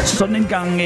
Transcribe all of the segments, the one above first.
Sådan en gang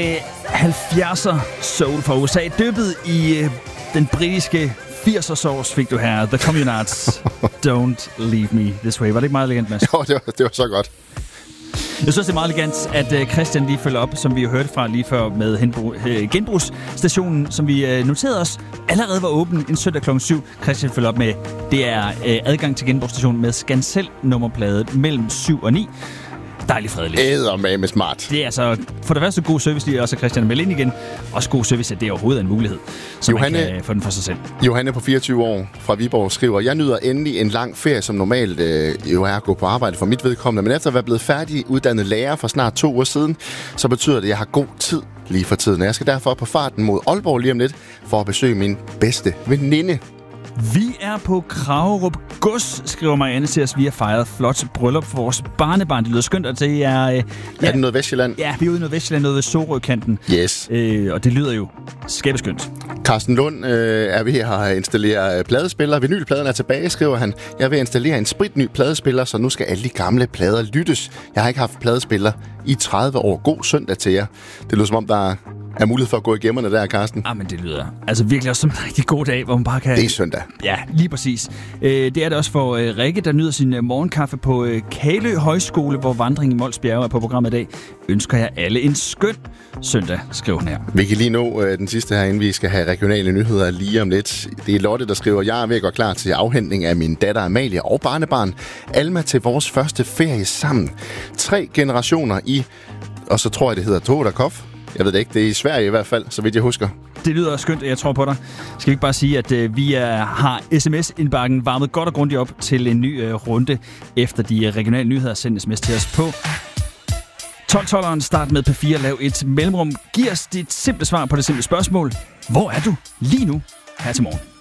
70'er soul fra USA, dyppet i den britiske 80'er sauce, fik du her. The Communards, Don't Leave Me This Way. Var det ikke meget elegant, Mads? Jo, det var så godt. Jeg synes, det er meget elegant, at Christian lige følger op, som vi hørte fra lige før med genbrugsstationen, som vi noterede os, allerede var åben en søndag kl. 7. Christian følger op med, det er adgang til genbrugsstationen med Scancell nummerplade mellem 7 og 9. Dejligt fredeligt. Eddermame smart. Det er altså for det første god service, lige også Christian melde ind igen. Også god service, at det overhovedet er en mulighed, så man kan få den for sig selv. Johanne på 24 år fra Viborg skriver, jeg nyder endelig en lang ferie, som normalt jo er at gå på arbejde for mit vedkommende. Men efter at være blevet færdig uddannet lærer for snart 2 uger siden, så betyder det, at jeg har god tid lige for tiden. Jeg skal derfor på farten mod Aalborg lige om lidt for at besøge min bedste veninde. Vi er på Kragerup Gods, skriver Marianne til os. Vi har fejret flot bryllup for vores barnebarn. Det lyder skønt, og det er... Er det noget Vestjylland? Ja, vi er ude i noget Vestjylland, noget ved Sorøkanten. Yes. Og det lyder jo skæbeskønt. Carsten Lund er ved at installere pladespiller. Vinylpladen er tilbage, skriver han. Jeg er ved at installere en spritny pladespiller, så nu skal alle de gamle plader lyttes. Jeg har ikke haft pladespiller i 30 år. God søndag til jer. Det lyder som om, der er mulighed for at gå i gemmerne der, Carsten. Men det lyder altså virkelig også som en rigtig god dag, hvor man bare kan... Det er søndag. Ja, lige præcis. Det er det også for Rikke, der nyder sin morgenkaffe på Kalø Højskole, hvor vandring i Mols Bjerge er på programmet i dag. Ønsker jeg alle en skøn søndag, skriver hun her. Vi kan lige nå den sidste her, inden vi skal have regionale nyheder lige om lidt. Det er Lotte, der skriver, jeg er ved at gå klar til afhentning af min datter Amalie og barnebarn Alma til vores første ferie sammen. 3 generationer i, og så tror jeg, det hedder Todakov. Jeg ved det ikke, det er i Sverige i hvert fald, så vidt jeg husker. Det lyder skønt, og jeg tror på dig. Skal vi ikke bare sige, at vi har sms-indbakken varmet godt og grundigt op til en ny runde, efter de regionale nyheder sendes sms til os på 12-12'eren. Start med P4, lav et mellemrum. Giv os dit simple svar på det simple spørgsmål. Hvor er du lige nu her til morgen?